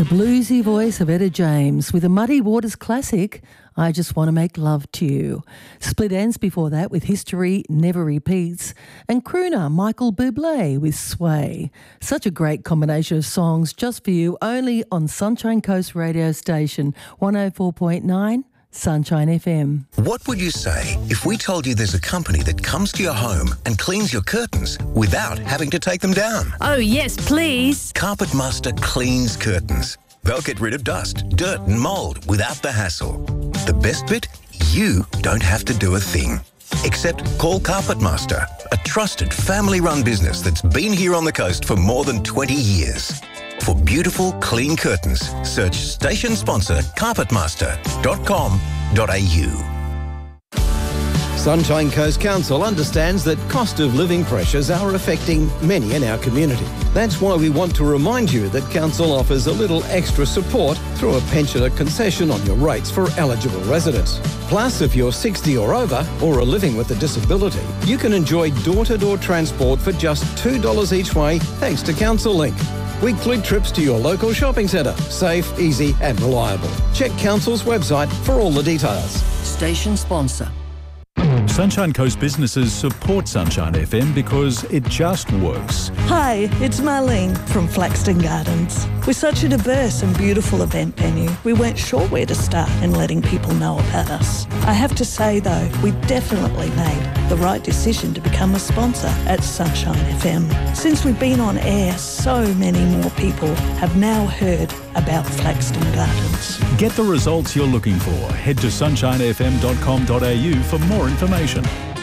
bluesy voice of Etta James with a Muddy Waters classic, I Just Want to Make Love to You. Split Ends before that with History Never Repeats, and crooner Michael Bublé with Sway. Such a great combination of songs just for you, only on Sunshine Coast radio station 104.9 Sunshine FM. What would you say if we told you there's a company that comes to your home and cleans your curtains without having to take them down? Oh, yes, please. Carpet Master cleans curtains. They'll get rid of dust, dirt and mould without the hassle. The best bit? You don't have to do a thing. Except call Carpet Master, a trusted family-run business that's been here on the coast for more than 20 years. For beautiful, clean curtains, search station sponsor carpetmaster.com.au. Sunshine Coast Council understands that cost of living pressures are affecting many in our community. That's why we want to remind you that Council offers a little extra support through a pensioner concession on your rates for eligible residents. Plus, if you're 60 or over or are living with a disability, you can enjoy door-to-door transport for just $2 each way thanks to Council Link. Weekly trips to your local shopping centre. Safe, easy and reliable. Check Council's website for all the details. Station sponsor. Sunshine Coast businesses support Sunshine FM because it just works. Hi, it's Marlene from Flaxton Gardens. We're such a diverse and beautiful event venue. We weren't sure where to start in letting people know about us. I have to say though, we definitely made the right decision to become a sponsor at Sunshine FM. Since we've been on air, so many more people have now heard about Flaxton Gardens. Get the results you're looking for. Head to sunshinefm.com.au for more information.